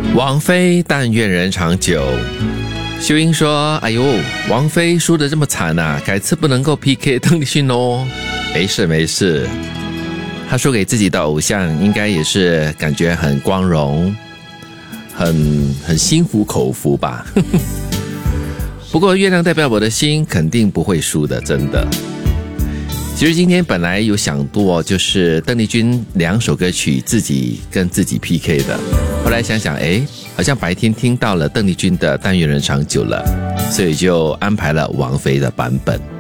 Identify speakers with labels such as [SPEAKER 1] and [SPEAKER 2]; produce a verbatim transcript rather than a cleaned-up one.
[SPEAKER 1] 王菲但愿人长久。秀英说，哎呦，王菲输得这么惨啊，改次不能够 P K 邓丽君哦。没事没事，她输给自己的偶像应该也是感觉很光荣，很很心服口服吧。不过月亮代表我的心肯定不会输的，真的。其实今天本来有想过就是邓丽君两首歌曲自己跟自己 P K 的，后来想想，诶，好像白天听到了邓丽君的但愿人长久了，所以就安排了王菲的版本。